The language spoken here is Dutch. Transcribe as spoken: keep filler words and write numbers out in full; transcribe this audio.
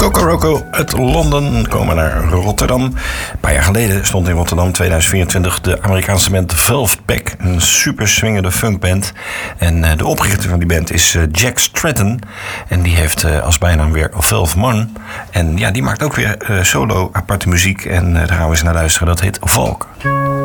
Kokoroko uit Londen komen naar Rotterdam. Een paar jaar geleden stond in Rotterdam tweeduizend vierentwintig de Amerikaanse band Velvepack. Een super swingende funkband. En uh, de oprichter van die band is uh, Jack Stratton. En die heeft uh, als bijnaam weer Velve Man. En ja, die maakt ook weer uh, solo aparte muziek. En uh, daar gaan we eens naar luisteren. Dat heet Valk.